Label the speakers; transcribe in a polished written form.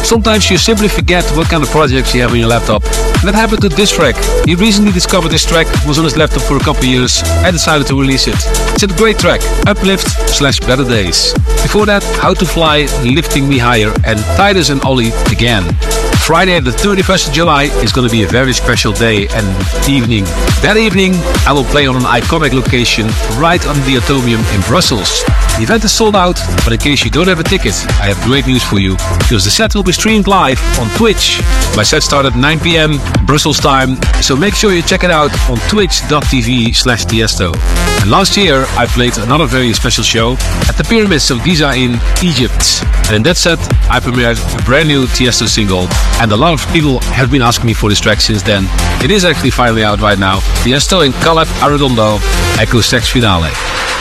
Speaker 1: Sometimes you simply forget what kind of projects you have on your laptop. And that happened to this track. He recently discovered this track, was on his laptop for a couple of years, and decided to release it. It's a great track, Uplift/Better Days. Before that, How to Fly, Lifting Me Higher, and Titus and Ollie Again. Friday the 31st of July is going to be a very special day and evening. That evening, I will play on an iconic location right on the Atomium in Brussels. The event is sold out, but in case you don't have a ticket, I have great news for you, because the set will be streamed live on Twitch. My set started at 9 p.m. Brussels time, so make sure you check it out on twitch.tv/Tiesto. And last year, I played another very special show at the Pyramids of Giza in Egypt. And in that set, I premiered a brand new Tiesto single, and a lot of people have been asking me for this track since then. It is actually finally out right now. Tiesto in Caleb Arredondo, Echo Sex Finale.